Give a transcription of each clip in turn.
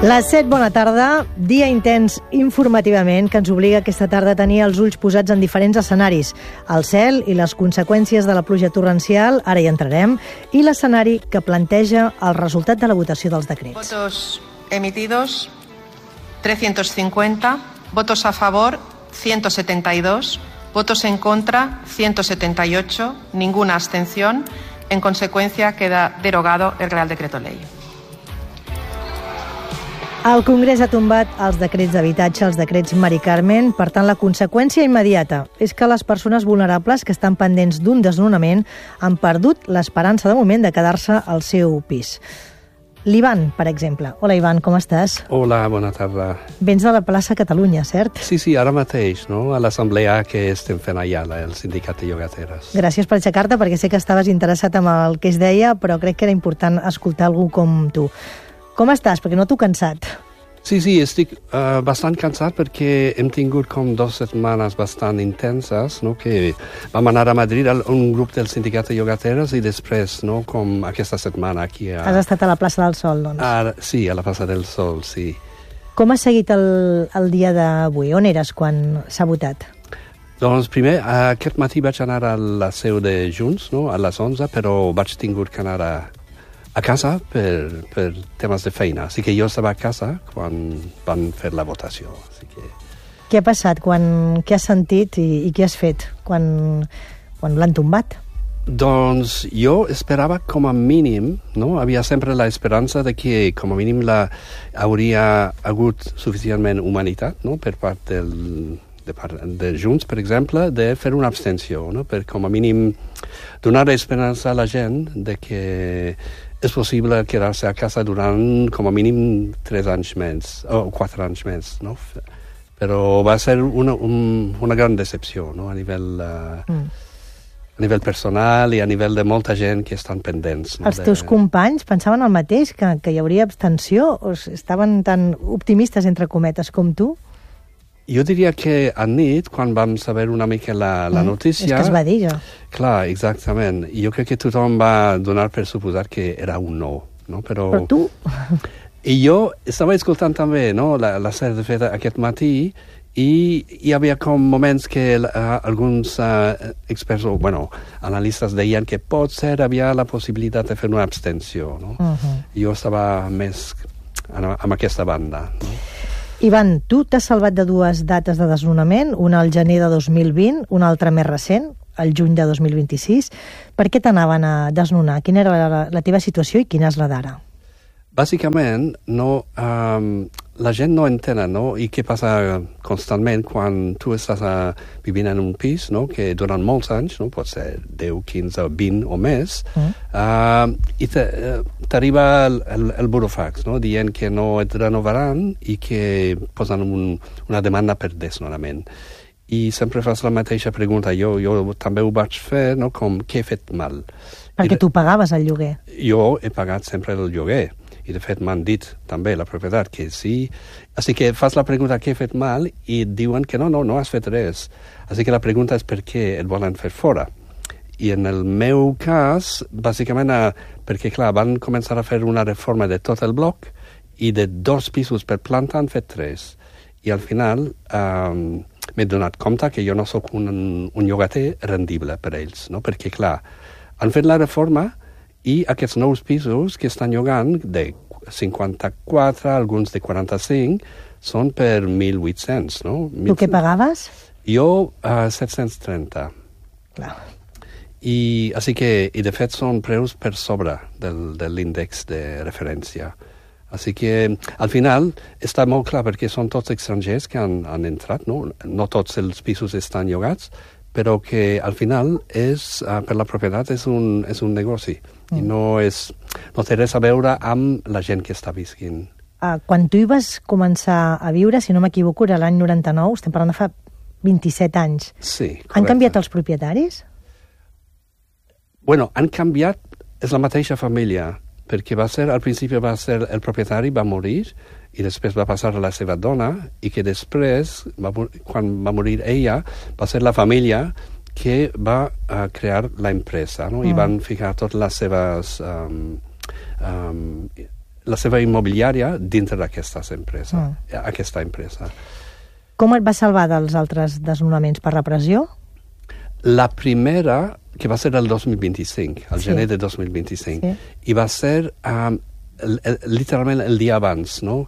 Les 7, bona tarda. Dia intens informativament que ens obliga aquesta tarda a tenir els ulls posats en diferents escenaris. El cel i les conseqüències de la pluja torrencial, ara hi entrarem, i l'escenari que planteja el resultat de la votació dels decrets. Votos emitidos, 350. Votos a favor, 172. Votos en contra, 178. Ninguna abstención. En consecuencia, queda derogado el Real Decreto Ley. El Congrés ha tombat els decrets d'habitatge, els decrets Mari Carmen. Per tant, la conseqüència immediata és que les persones vulnerables que estan pendents d'un desnonament han perdut l'esperança de moment de quedar-se al seu pis. L'Ivan, per exemple. Hola, Ivan, com estàs? Hola, bona tarda. Vens de la plaça Catalunya, cert? Sí, ara mateix, no? A l'assemblea que estem fent allà, el sindicat de llogateres. Gràcies per aixecar-te, perquè sé que estaves interessat en el que es deia, però crec que era important escoltar algú com tu. Com estàs? Perquè no t'ho cansat. Sí, estic bastant cansat perquè hem tingut com 2 setmanes bastant intenses, no? Que vam anar a Madrid, un grup del sindicat de llogateres, i després, no? Com aquesta setmana aquí a... Has estat a la plaça del Sol, doncs? Sí, a la plaça del Sol, sí. Com has seguit el dia d'avui? On eres quan s'ha votat? Doncs primer, aquest matí vaig anar a la seu de Junts, no? A les 11, però vaig tingut que anar a casa per temes de feina. Així que jo estava a casa quan van fer la votació. Així que... Què ha passat? Què has sentit i què has fet quan l'han tombat? Doncs jo esperava com a mínim, no? Havia sempre l'esperança de que com a mínim hauria hagut suficientment humanitat, no? Per part de Junts, per exemple, de fer una abstenció, no? Per com a mínim donar esperança a la gent de que és possible quedar-se a casa durant com a mínim 3 anys més, o 4 anys més, no? Però va ser una gran decepció, no? A nivell personal i a nivell de molta gent que estan pendents. No? Els teus companys pensaven el mateix, que hi hauria abstenció, o estaven tan optimistes, entre cometes, com tu? Jo diria que a nit, quan vam saber una mica la notícia... És que es va dir, ja. Clar, exactament. Jo crec que tothom va donar per suposar que era un no, no? Però tu... I jo estava escoltant també, no? La sèrie de fet aquest matí, i hi havia com moments que alguns experts, o analistes deien que potser havia la possibilitat de fer una abstenció, no? Jo estava més amb aquesta banda, no? Ivan, tu t'has salvat de 2 dates de desnonament, una al gener de 2020, una altra més recent, al juny de 2026. Per què t'anaven a desnonar? Quina era la teva situació i quina és la d'ara? Bàsicament, la gent no entén, no? I què passa constantment quan tu estàs vivint en un pis, no? Que durant molts anys, no? Pot ser 10, 15, 20 o més, i t'arriba el burofax, no? Dient que no et renovaran i que posen una demanda per desnonament. I sempre fas la mateixa pregunta. Jo també ho vaig fer, no? Com, què he fet mal? Perquè tu pagaves el lloguer. Jo he pagat sempre el lloguer. I de fet m'han dit també la propietat que sí. Així que fas la pregunta què he fet mal i et diuen que no has fet res. Així que la pregunta és per què et volen fer fora. I en el meu cas, bàsicament, perquè clar, van començar a fer una reforma de tot el bloc i de 2 pisos per planta han fet 3. I al final m'he donat compte que jo no sóc un llogater rendible per ells, no? Perquè clar, han fet la reforma i aquests nous pisos que estan llogant de 54, alguns de 45, són per 1.800, no? Tu què pagaves? Jo, 730. Clar. I de fet són preus per sobre de l'índex de referència. Així que, al final, està molt clar perquè són tots estrangers que han entrat, no? No tots els pisos estan llogats, però que al final per la propietat és un negoci i no té res a veure amb la gent que està visquint. Quan tu hi vas començar a viure, si no m'equivoco, era l'any 99, estem parlant de fa 27 anys. Sí, correcte. Han canviat els propietaris? Han canviat, és la mateixa família, perquè al principi va ser el propietari, va morir, i després va passar a la seva dona, i que després, quan va morir ella, va ser la família que va crear la empresa, no? I van ficar totes les seves la seva immobiliària dintre d'aquesta empresa. Com et va salvar dels altres desnonaments per repressió? La primera, que va ser el 2025, el gener de 2025, i va ser literalment el dia abans, no?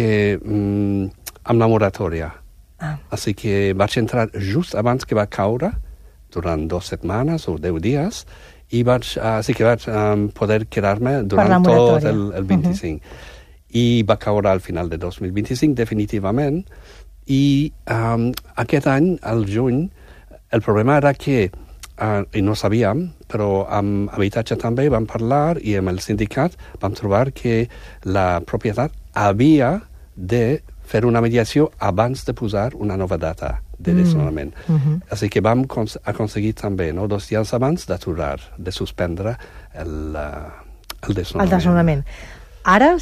Amb la moratòria. Així que vaig entrar just abans que va caure, durant 2 setmanes o 10 dies, i així que vaig poder quedar-me durant tot el 25. I va caure al final de 2025, definitivament, i aquest any, al juny, el problema era que, i no sabíem, però amb habitatge també vam parlar i amb el sindicat vam trobar que la propietat havia de fer una mediació abans de posar una nova data de desnonament. Així que vam aconseguir també, 2 dies abans, d'aturar, de suspendre el desnonament. El desnonament. Ara,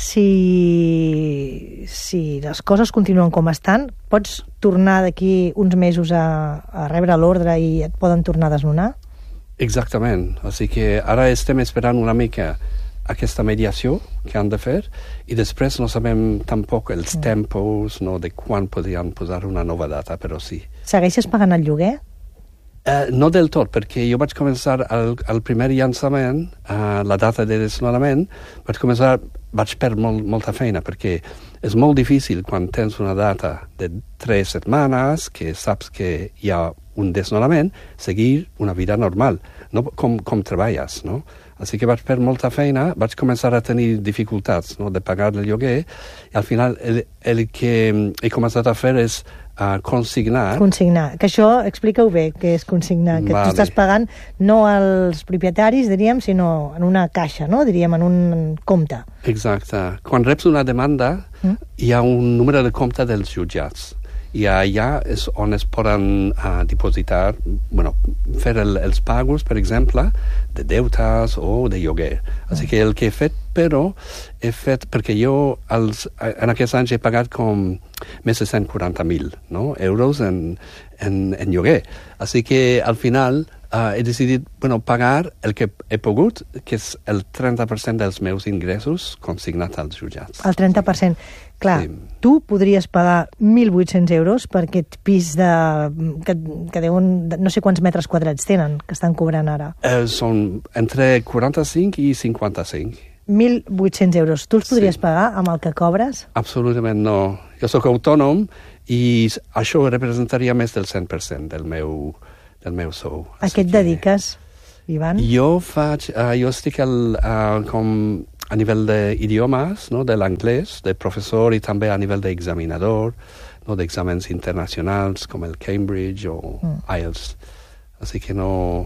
si les coses continuen com estan, pots tornar d'aquí uns mesos a rebre l'ordre i et poden tornar a desnonar? Exactament. Així que ara estem esperant una mica aquesta mediació que han de fer i després no sabem tampoc els tempos de quan podrien posar una nova data, però sí. Segueixes pagant el lloguer? No del tot, perquè jo vaig començar el primer llançament, la data de desnonament, vaig perdre molta feina, perquè és molt difícil quan tens una data de 3 setmanes, que saps que hi ha un desnonament, seguir una vida normal, no com treballes, no? Així que vaig perdre molta feina, vaig començar a tenir dificultats de pagar el lloguer, i al final el que he començat a fer és consignar. Consignar, que això, explica-ho bé, que és consignar, que tu estàs pagant no als propietaris, diríem, sinó en una caixa, no? Diríem, en un compte. Exacte. Quan reps una demanda, hi ha un número de compte dels jutjats. I allà és on es poden dipositar, fer els pagos, per exemple, de deutes o de lloguer. Així que el que he fet, però, perquè jo en aquests anys he pagat com més de 140.000 euros en lloguer. Així que al final he decidit pagar el que he pogut, que és el 30% dels meus ingressos consignats als jutjats. El 30%. Clar, tu podries pagar 1.800 euros per aquest pis que deuen, no sé quants metres quadrats tenen, que estan cobrant ara. Són entre 45 i 55. 1.800 euros. Tu els podries pagar amb el que cobres? Absolutament no. Jo sóc autònom i això representaria més del 100% del meu sou. A què et dediques, Ivan? Jo estic com a nivell d'idiomes, de l'anglès, de professor i també a nivell d'examinador, d'exàmens internacionals com el Cambridge o IELTS. Així que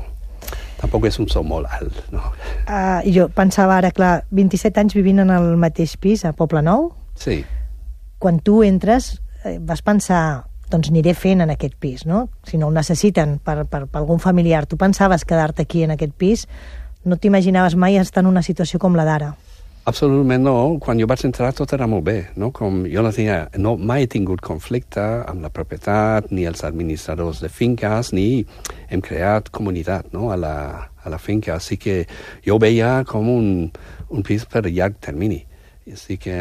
tampoc és un sou molt alt, no? Jo pensava ara, clar, 27 anys vivint en el mateix pis a Poblenou. Sí. Quan tu entres, vas pensar, doncs aniré fent en aquest pis, no? Si no el necessiten per algun familiar. Tu pensaves quedar-te aquí en aquest pis? No t'imaginaves mai estar en una situació com la d'ara? Absolutament no. Quan jo vaig entrar tot era molt bé, no? Com jo mai he tingut conflicte amb la propietat, ni els administradors de finques, ni hem creat comunitat, a la finca. Així que jo veia com un pis per llarg termini. Així que,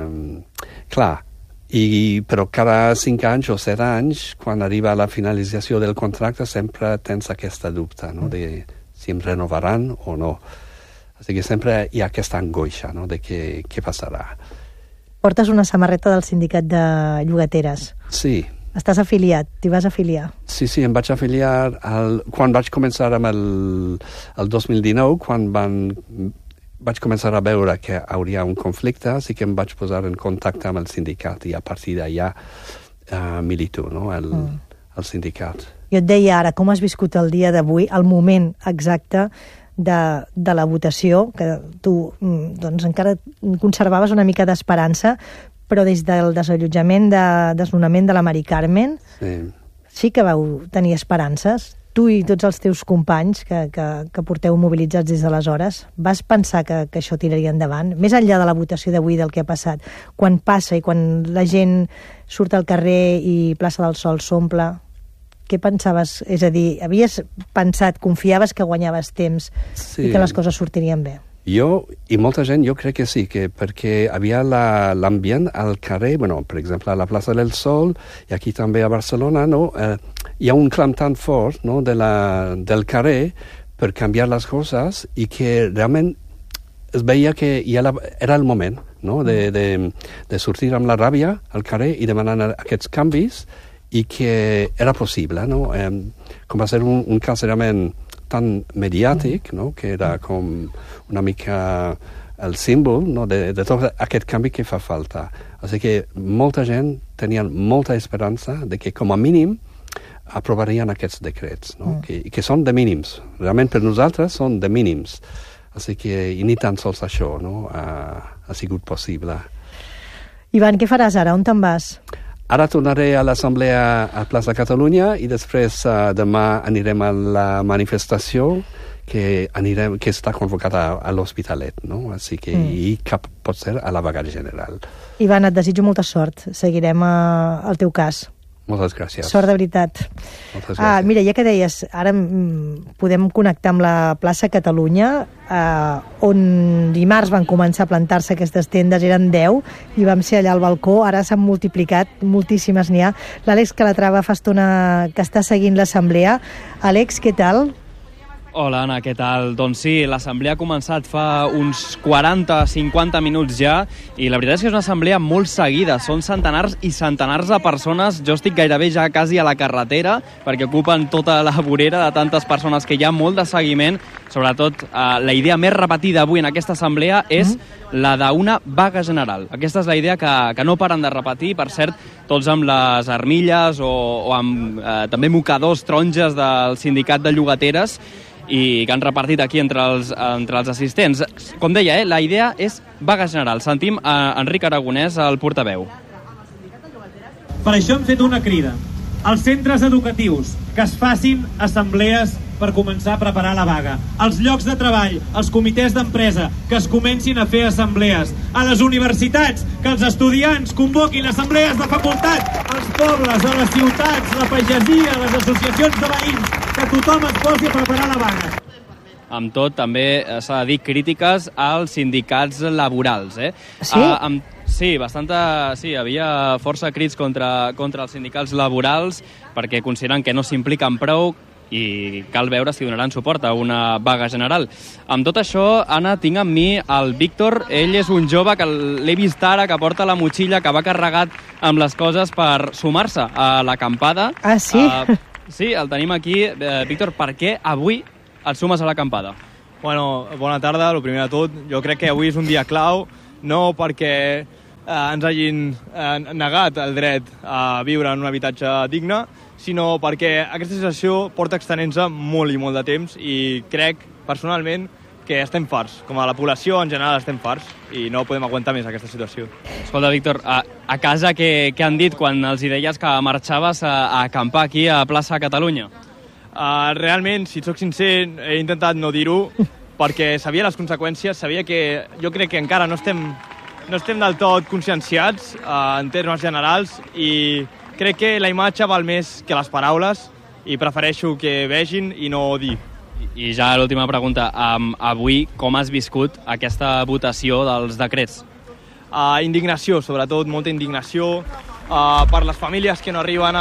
clar, però cada 5 anys o 7 anys, quan arriba la finalització del contracte, sempre tens aquesta dubte, de si em renovaran o no. Així que sempre hi ha aquesta angoixa, de què passarà. Portes una samarreta del sindicat de llogateres. Sí. Estàs afiliat, t'hi vas afiliar. Sí, em vaig afiliar quan vaig començar amb el 2019, quan vaig començar a veure que hauria un conflicte, així que em vaig posar en contacte amb el sindicat i a partir d'allà milito, el sindicat. Jo et deia ara, com has viscut el dia d'avui, el moment exacte de la votació, que tu encara conservaves una mica d'esperança, però des del desallotjament, desnonament de la Mari Carmen, sí que vau tenir esperances. Tu i tots els teus companys que porteu mobilitzats des d'aleshores, vas pensar que això tiraria endavant? Més enllà de la votació d'avui, del que ha passat, quan passa i quan la gent surt al carrer i plaça del Sol s'omple, què pensaves? És a dir, havies pensat, confiaves que guanyaves temps i que les coses sortirien bé? Jo i molta gent, jo crec que sí, que perquè havia l'ambient al carrer, bueno, per exemple, a la plaça del Sol, i aquí també a Barcelona, no? Hi ha un clam tan fort, no? del carrer per canviar les coses i que realment es veia que era el moment, no? de sortir amb la ràbia al carrer i demanar aquests canvis i que era possible, no? Com va ser un cas realment tan mediàtic, no? Que era com una mica el símbol, no? de tot aquest canvi que fa falta. Així que molta gent tenia molta esperança de que com a mínim aprovarien aquests decrets, no? Que són de mínims. Realment per nosaltres són de mínims. Així que ni tan sols això, no? ha sigut possible. Ivan, què faràs ara? On te'n vas? Ara tornaré a l'Assemblea a Plaça Catalunya i després demà anirem a la manifestació que està convocada a l'Hospitalet, no? Així que i cap pot ser a la vaga general. Ivan, et desitjo molta sort. Seguirem el teu cas. Moltes gràcies. Sort de veritat. Moltes gràcies. Mira, ja que deies, ara podem connectar amb la plaça Catalunya, on dimarts van començar a plantar-se aquestes tendes, eren 10, i vam ser allà al balcó, ara s'han multiplicat, moltíssimes n'hi ha. L'Àlex Calatrava fa estona que està seguint l'assemblea. Àlex, què tal? Hola, Anna, què tal? Doncs sí, l'assemblea ha començat fa uns 40-50 minuts ja i la veritat és que és una assemblea molt seguida. Són centenars i centenars de persones. Jo estic gairebé ja quasi a la carretera perquè ocupen tota la vorera de tantes persones que hi ha molt de seguiment. Sobretot, la idea més repetida avui en aquesta assemblea és la d'una vaga general. Aquesta és la idea que no paren de repetir, per cert, tots amb les armilles o amb també mocadors taronges del sindicat de llogateres i que han repartit aquí entre els assistents. Com deia, la idea és vaga general. Sentim a Enric Aragonès, el portaveu. Per això hem fet una crida als centres educatius que es facin assemblees per començar a preparar la vaga. Als llocs de treball, als comitès d'empresa, que es comencin a fer assemblees. A les universitats, que els estudiants convoquin assemblees de facultat. Als pobles, a les ciutats, la pagesia, les associacions de veïns, que tothom es posi a preparar la vaga. Amb tot, també s'ha de dir crítiques als sindicats laborals. Sí? Sí, havia força crits contra els sindicats laborals perquè consideren que no s'impliquen prou i cal veure si donaran suport a una vaga general. Amb tot això, Anna, tinc amb mi el Víctor. Ell és un jove que l'he vist ara, que porta la motxilla, que va carregat amb les coses per sumar-se a l'acampada. Ah, sí? Sí, el tenim aquí. Víctor, per què avui et sumes a l'acampada? Bueno, bona tarda, el primer de tot. Jo crec que avui és un dia clau, no perquè ens hagin negat el dret a viure en un habitatge digne, sinó perquè aquesta situació porta extenent-se molt i molt de temps i crec, personalment, que estem farts. Com a la població, en general, estem farts i no podem aguantar més aquesta situació. Escolta, Víctor, a casa què han dit quan els hi deies que marxaves a acampar aquí a plaça Catalunya? Realment, si et soc sincer, he intentat no dir-ho perquè sabia les conseqüències, sabia que jo crec que encara no estem del tot conscienciats en termes generals i crec que la imatge val més que les paraules i prefereixo que vegin i no dir. I ja l'última pregunta. Avui, com has viscut aquesta votació dels decrets? Indignació, sobretot, molta indignació per les famílies que no arriben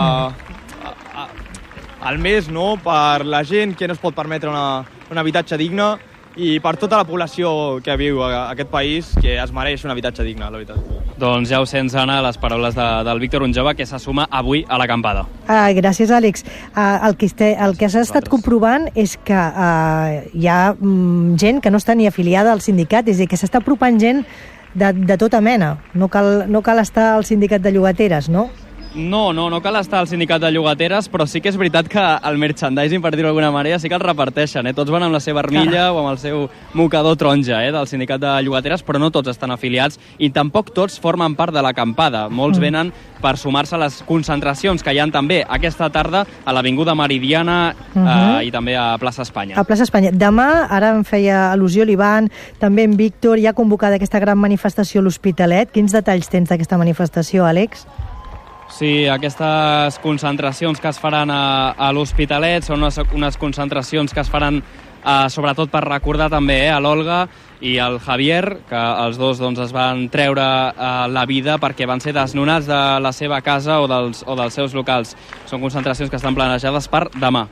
al mes, no? Per la gent que no es pot permetre un habitatge digne i per tota la població que viu a aquest país que es mereix un habitatge digne, la veritat. Doncs ja ho sents, Anna, les paraules del Víctor, un jove que se suma avui a l'acampada. Gràcies, Àlex. El que s'ha estat comprovant és que hi ha gent que no està ni afiliada al sindicat, és a dir, que s'està apropant gent de tota mena. No cal estar al sindicat de llogateres, no? No cal estar al sindicat de llogateres, però sí que és veritat que el merchandising, per dir-ho d'alguna manera, sí que el reparteixen. Tots van amb la seva armilla o amb el seu mocador taronja del sindicat de llogateres, però no tots estan afiliats i tampoc tots formen part de l'acampada. Molts venen per sumar-se a les concentracions que hi ha també aquesta tarda a l'Avinguda Meridiana i també a Plaça Espanya. A Plaça Espanya. Demà, ara em feia al·lusió l'Ivan, també en Víctor, hi ha convocada aquesta gran manifestació a l'Hospitalet. Quins detalls tens d'aquesta manifestació, Àlex? Sí, aquestes concentracions que es faran a l'Hospitalet són unes concentracions que es faran sobretot per recordar també a l'Olga i al Javier, que els dos es van treure la vida perquè van ser desnonats de la seva casa o dels seus locals. Són concentracions que estan planejades per demà.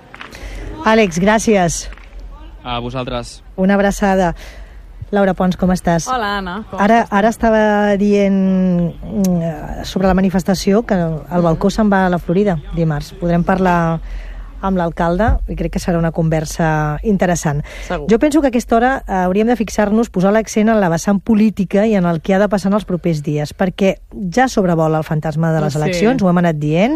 Àlex, gràcies. A vosaltres. Una abraçada. Laura Pons, com estàs? Hola, Anna. Ara estava dient sobre la manifestació que el balcó se'n va a la Florida dimarts. Podrem parlar amb l'alcalde i crec que serà una conversa interessant. Segur. Jo penso que a aquesta hora hauríem de fixar-nos, posar l'accent en la vessant política i en el que ha de passar en els propers dies, perquè ja sobrevola el fantasma de les eleccions, ho hem anat dient.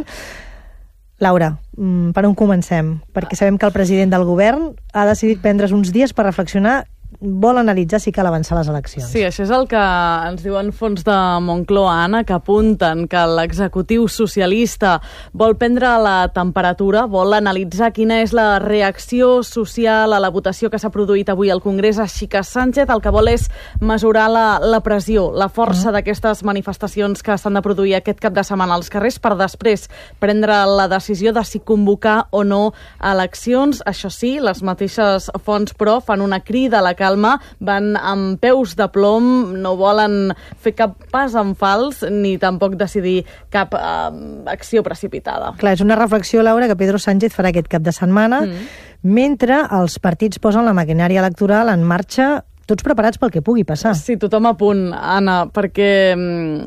Laura, per on comencem? Perquè sabem que el president del govern ha decidit prendre's uns dies per reflexionar, vol analitzar si cal avançar les eleccions. Sí, això és el que ens diuen fons de Moncloa, Anna, que apunten que l'executiu socialista vol prendre la temperatura, vol analitzar quina és la reacció social a la votació que s'ha produït avui al Congrés, així que Sánchez el que vol és mesurar la pressió, la força d'aquestes manifestacions que s'han de produir aquest cap de setmana als carrers per després prendre la decisió de si convocar o no eleccions. Això sí, les mateixes fonts, però, fan una crida a la calma, van amb peus de plom, no volen fer cap pas en fals ni tampoc decidir cap acció precipitada. Clar, és una reflexió, Laura, que Pedro Sánchez farà aquest cap de setmana, mentre els partits posen la maquinària electoral en marxa, tots preparats pel que pugui passar. Sí, tothom a punt, Anna, perquè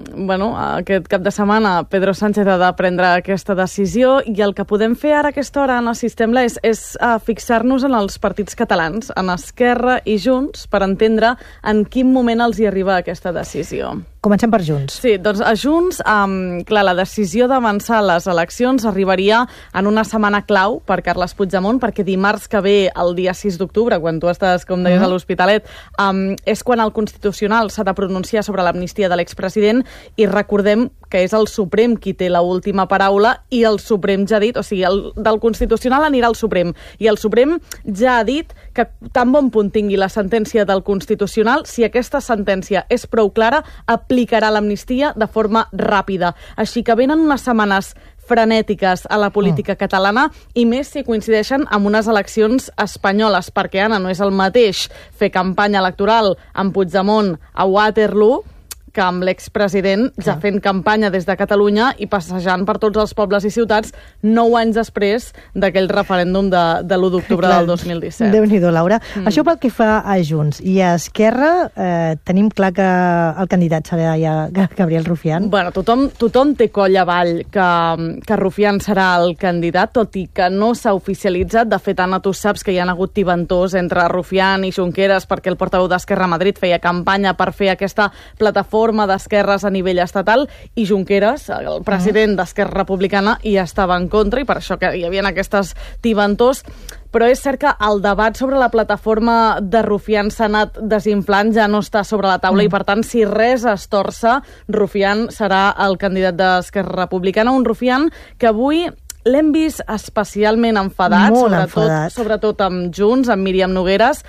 aquest cap de setmana Pedro Sánchez ha de prendre aquesta decisió i el que podem fer ara a aquesta hora, Anna, si sembla, és fixar-nos en els partits catalans, en Esquerra i Junts, per entendre en quin moment els hi arriba aquesta decisió. Comencem per Junts. Sí, doncs a Junts, clar, la decisió d'avançar les eleccions arribaria en una setmana clau per Carles Puigdemont, perquè dimarts que ve, el dia 6 d'octubre, quan tu estàs, com deies, a l'Hospitalet, és quan el Constitucional s'ha de pronunciar sobre l'amnistia de l'expresident i recordem que és el Suprem qui té l'última paraula i el Suprem ja ha dit, o sigui, del Constitucional anirà al Suprem i el Suprem ja ha dit que tan bon punt tingui la sentència del Constitucional, si aquesta sentència és prou clara, aplicarà l'amnistia de forma ràpida. Així que venen unes setmanes frenètiques a la política catalana i més si coincideixen amb unes eleccions espanyoles, perquè, Anna, no és el mateix fer campanya electoral amb Puigdemont a Waterloo que amb l'expresident ja fent campanya des de Catalunya i passejant per tots els pobles i ciutats 9 anys després d'aquell referèndum de l'1 d'octubre del 2017. Déu-n'hi-do, Laura. Això pel que fa a Junts. I a Esquerra tenim clar que el candidat serà ja Gabriel Rufián. Bueno, tothom té coll avall que Rufián serà el candidat, tot i que no s'ha oficialitzat. De fet, Anna, tu saps que hi ha hagut tibantors entre Rufián i Junqueras perquè el portaveu d'Esquerra a Madrid feia campanya per fer aquesta plataforma d'esquerres a nivell estatal i Junqueras, el president d'Esquerra Republicana, hi estava en contra i per això que hi havia aquestes tibantors. Però és cert que el debat sobre la plataforma de Rufián s'ha anat desinflant, ja no està sobre la taula i per tant, si res es torça, Rufián serà el candidat d'Esquerra Republicana, un Rufián que avui l'hem vist especialment enfadat, sobretot amb Junts, amb Míriam Nogueras,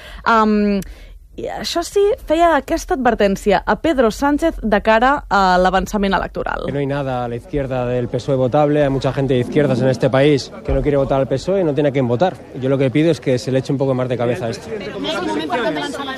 i això sí, feia aquesta advertència a Pedro Sánchez de cara a l'avançament electoral. Que no hay nada a la izquierda del PSOE votable, hay mucha gente de izquierdas en este país que no quiere votar al PSOE y no tiene a quién votar. Yo lo que pido es que se le eche un poco más de cabeza a esto.